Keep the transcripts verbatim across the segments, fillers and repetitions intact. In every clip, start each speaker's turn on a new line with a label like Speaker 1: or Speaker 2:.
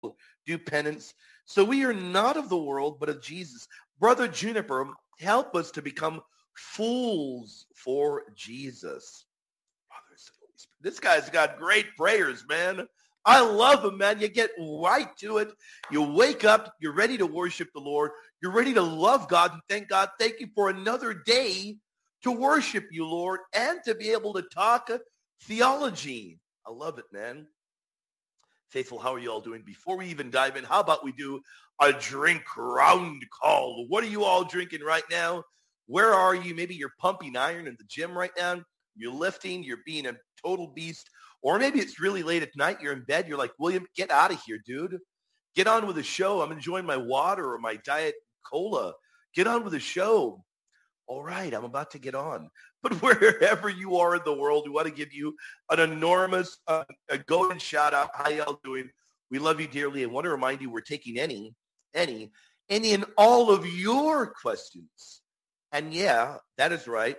Speaker 1: do penance. So we are not of the world, but of Jesus. Brother Juniper, help us to become fools for Jesus. This guy's got great prayers, man. I love him, man. You get right to it. You wake up. You're ready to worship the Lord. You're ready to love God and thank God. Thank you for another day to worship you, Lord, and to be able to talk theology. I love it, man. Faithful, how are you all doing? Before we even dive in, how about we do a drink round call? What are you all drinking right now? Where are you? Maybe you're pumping iron in the gym right now. You're lifting. You're being a total beast. Or maybe it's really late at night. You're in bed. You're like, William, get out of here, dude. Get on with the show. I'm enjoying my water or my diet cola. Get on with the show. All right, I'm about to get on. But wherever you are in the world, we want to give you an enormous, uh, a golden shout out. How y'all doing? We love you dearly. I want to remind you we're taking any, any, any and all of your questions. And yeah, that is right.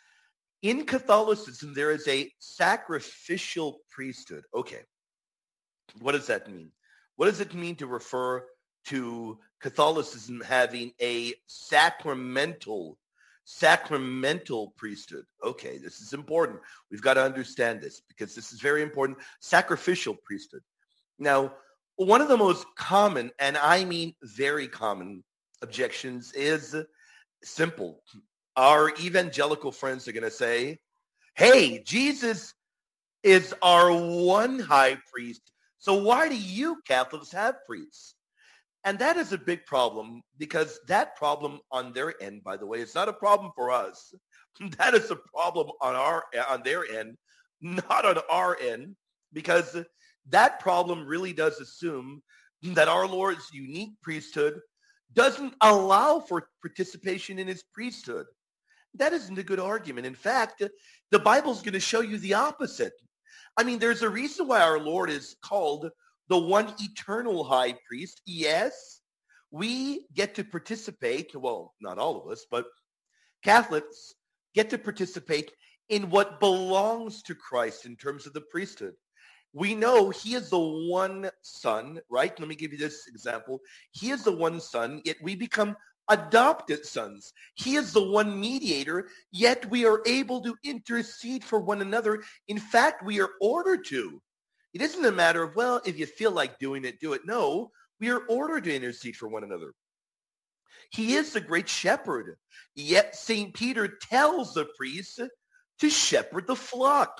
Speaker 1: In Catholicism, there is a sacrificial priesthood. Okay. What does that mean? What does it mean to refer to Catholicism having a sacramental Sacramental priesthood? Okay, this is important. We've got to understand this because this is very important. Sacrificial priesthood. Now, one of the most common, and I mean very common, objections is simple. Our evangelical friends are going to say, hey, Jesus is our one high priest. So why do you Catholics have priests? And that is a big problem because that problem on their end, by the way, is not a problem for us. That is a problem on our on their end, not on our end, because that problem really does assume that our Lord's unique priesthood doesn't allow for participation in his priesthood. That isn't a good argument. In fact, the Bible's going to show you the opposite. I mean, there's a reason why our Lord is called the one eternal high priest. Yes, we get to participate, well, not all of us, but Catholics get to participate in what belongs to Christ in terms of the priesthood. We know he is the one son, right? Let me give you this example. He is the one son, yet we become adopted sons. He is the one mediator, yet we are able to intercede for one another. In fact, we are ordered to. It isn't a matter of, well, if you feel like doing it, do it. No, we are ordered to intercede for one another. He is the great shepherd. Yet Saint Peter tells the priest to shepherd the flock.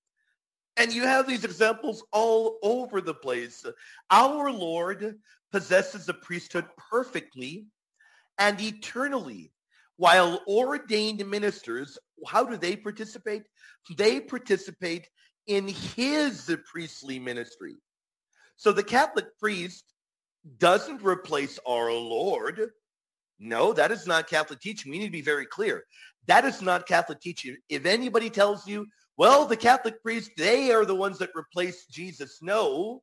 Speaker 1: And you have these examples all over the place. Our Lord possesses the priesthood perfectly and eternally, while ordained ministers, how do they participate? They participate in his priestly ministry. So the Catholic priest doesn't replace our Lord. No, that is not Catholic teaching. We need to be very clear. That is not Catholic teaching. If anybody tells you, well, the Catholic priests, they are the ones that replace Jesus. No,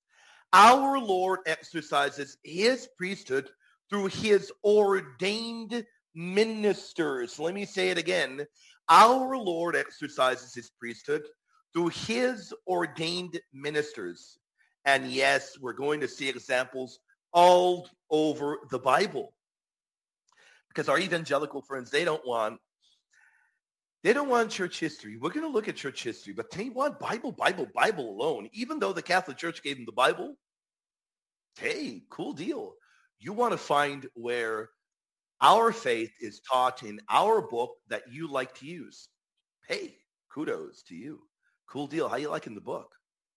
Speaker 1: our Lord exercises his priesthood through his ordained ministers. Let me say it again. Our Lord exercises his priesthood through his ordained ministers. And yes, we're going to see examples all over the Bible. Because our evangelical friends, they don't want, they don't want church history. We're going to look at church history, but they want Bible, Bible, Bible alone. Even though the Catholic Church gave them the Bible, hey, cool deal. You want to find where our faith is taught in our book that you like to use. Hey, kudos to you. Cool deal. How you liking the book?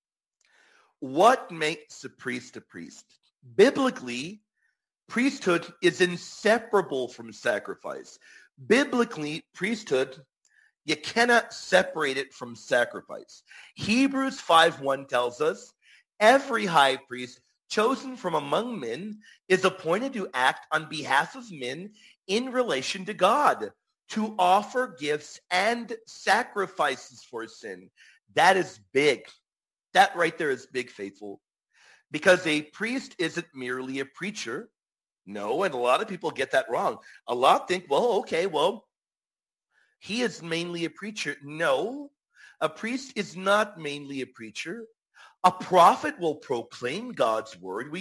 Speaker 1: What makes a priest a priest? Biblically, priesthood is inseparable from sacrifice. Biblically, priesthood, you cannot separate it from sacrifice. Hebrews five one tells us, every high priest chosen from among men is appointed to act on behalf of men in relation to God, to offer gifts and sacrifices for sin. That is big. That right there is big, faithful. Because a priest isn't merely a preacher. No, and a lot of people get that wrong. A lot think, well, okay, well, he is mainly a preacher. No, a priest is not mainly a preacher. A prophet will proclaim God's word. We